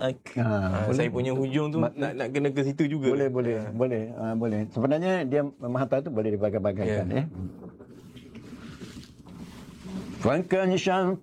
saya punya hujung tu nak kena ke situ juga. Boleh. Sebenarnya dia menghantar tu boleh dibagai-bagaikan. 翻看相